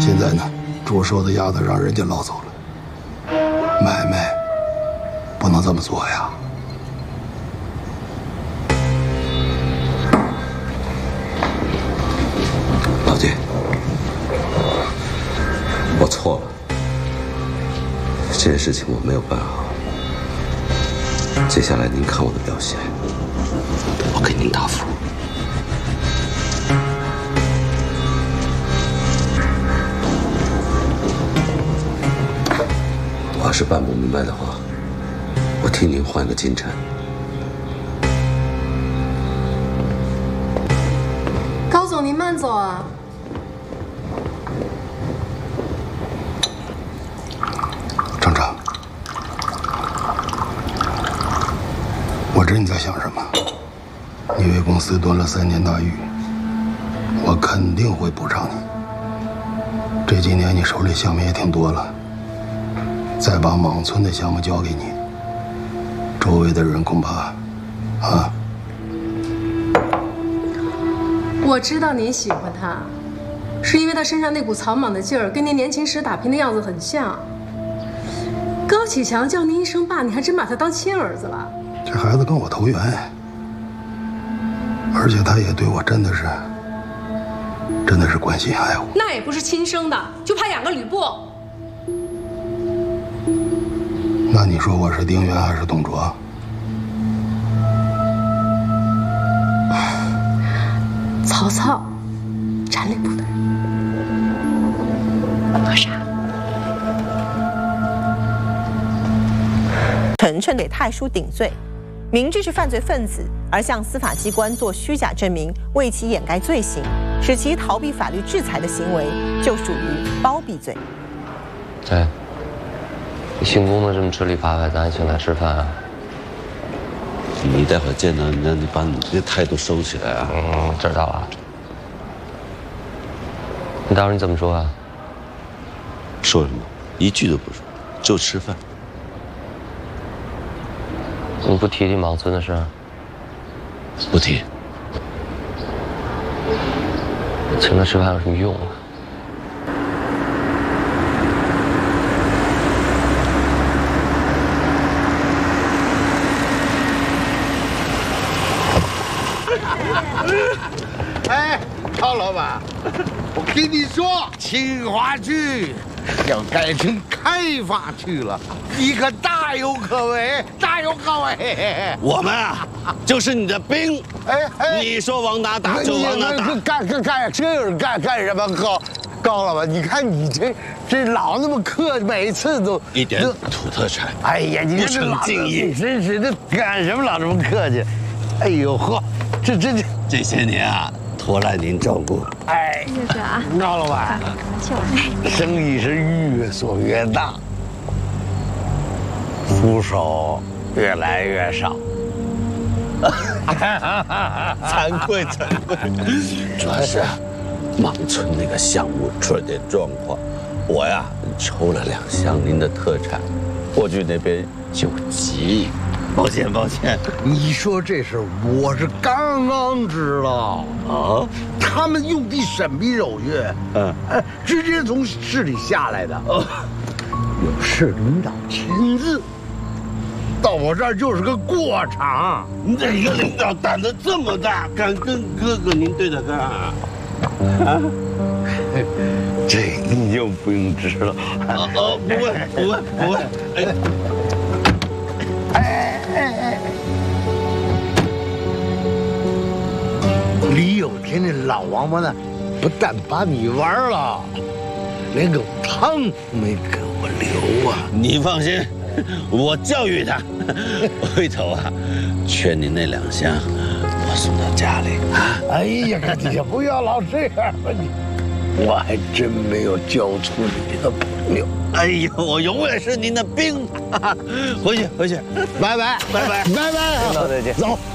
现在呢，猪瘦的丫头让人家捞走了，买卖不能这么做呀。 老姐，我错了，这件事情我没有办好。接下来您看我的表现，我给您答复。我要是办不明白的话，我替您换个进程。 高总，您慢走啊。 程程，我知你在想什么。你为公司蹲了3年大狱，我肯定会补偿你。这几年你手里项目也挺多了，再把莽村的项目交给你，周围的人恐怕，啊。 我知道您喜欢他，是因为他身上那股草莽的劲儿，跟您年轻时打拼的样子很像。高启强叫您一声爸，你还真把他当亲儿子了。 这孩子跟我投缘，而且他也对我真的是关心爱护。 那也不是亲生的，就怕养个吕布。 那你说我是丁原还是董卓？ 曹操，战吕布的人。多傻。 程程给太叔顶罪，明知是犯罪分子，而向司法机关做虚假证明，为其掩盖罪行，使其逃避法律制裁的行为，就属于包庇罪。 对，你姓龚的这么吃里扒外，咱还请他吃饭啊？ 你待会儿见到人家，你把你这态度收起来啊！ 知道了。你到时候你怎么说啊？ 说什么？一句都不说，就吃饭。 你不提莽村的事？ 不提。 请他吃饭有什么用啊？ 哎，曹老板，我跟你说，清华区要改成开发区了，你可大有可为，大有可为。 我们啊，就是你的兵。哎，你说往哪打就往哪打。 干，这有人干什么？高老板，你看你这老那么客气，每次都一点土特产。 哎呀，你不成敬意， 真是这干什么老这么客气？哎呦呵， 这些年啊，托赖您照顾。 哎， 这啊， 高老板，生意是越做越大，扶手越来越少。 惭愧。主要是莽村那个项目出了点状况，我呀抽了2箱您的特产，过去那边就急。抱歉。 你说这事我是刚刚知道啊，他们用地审批手续，直接从市里下来的，有市领导签字，到我这儿就是个过场。 哪个领导胆子这么大，敢跟哥哥您对着干啊？ 这你就不用知道。 不问。 哎，李有田那老王八蛋，不但把你玩了，连口汤没给我留啊！ 你放心，我教育他。回头啊，缺您那2箱，我送到家里啊。 哎呀，你不要老这样吧你！我还真没有交出你的朋友。 哎呦，我永远是您的兵。回去， 拜拜， 拜拜， 老再见，走。